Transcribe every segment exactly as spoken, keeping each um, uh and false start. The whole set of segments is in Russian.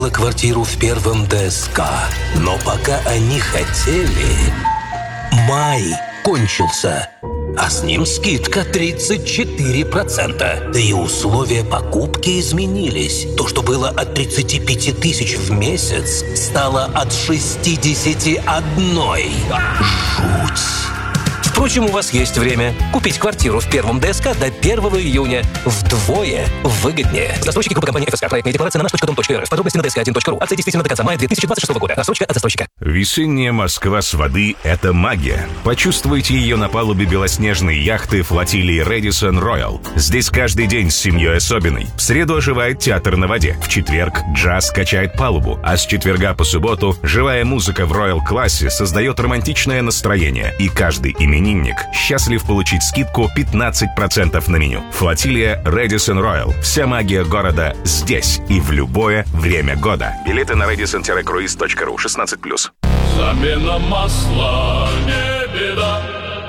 квартиру в первом ДСК. Но пока они хотели, май кончился. А с ним скидка тридцать четыре процента. Да и условия покупки изменились. То, что было от тридцати пяти тысяч в месяц, стало от шестидесяти одной. Жуть. Впрочем, у вас есть время купить квартиру в первом ДСК до первого июня. Вдвое выгоднее. Застройщики группы компании ФСК. Проектная декларация на наш точка дом точка эр эф. Подробности на дэ эс ка один точка ру. Акция действительно до конца мая две тысячи двадцать шестого года. Рассрочка от застройщика. Весенняя Москва с воды – это магия. Почувствуйте ее на палубе белоснежной яхты флотилии Radisson Royal. Здесь каждый день с семьей особенный. В среду оживает театр на воде. В четверг джаз качает палубу. А с четверга по субботу живая музыка в Royal-классе создает романтичное настроение. И каждый именинник счастлив получить скидку пятнадцать процентов на меню. Флотилия Radisson Royal. Вся магия города здесь и в любое время года. Билеты на радиссон круиз точка ру. шестнадцать плюс. Замена масла не беда.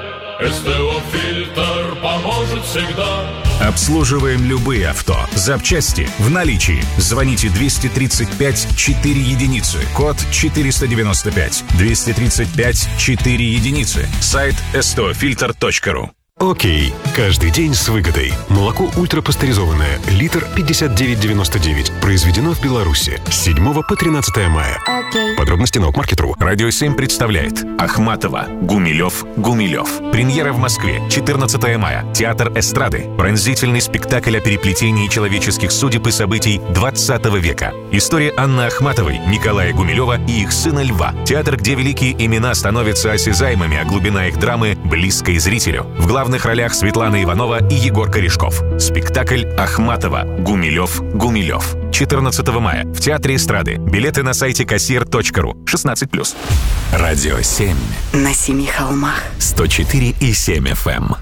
СТО-фильтр поможет всегда. Обслуживаем любые авто. Запчасти в наличии. Звоните двести тридцать пять четыре единицы. Код четыреста девяносто пять. двести тридцать пять четыре единицы. Сайт эс тэ о фильтр точка ру. Окей. Каждый день с выгодой. Молоко ультрапастеризованное. Литр пятьдесят девять девяносто девять. Произведено в Беларуси. С седьмого по тринадцатое мая. Окей. Подробности на Окмаркет точка ру. Радио семь представляет Ахматова, Гумилев, Гумилев. Премьера в Москве. четырнадцатое мая. Театр эстрады. Пронзительный спектакль о переплетении человеческих судеб и событий двадцатого века. История Анны Ахматовой, Николая Гумилева и их сына Льва. Театр, где великие имена становятся осязаемыми, а глубина их драмы близкой зрителю. В главных ролях Светлана Иванова и Егор Корешков. Спектакль Ахматова, Гумилев, Гумилев. четырнадцатого мая в Театре эстрады. Билеты на сайте кассир точка ру. шестнадцать плюс. Радио семь. На семи холмах. сто четыре и семь эф эм.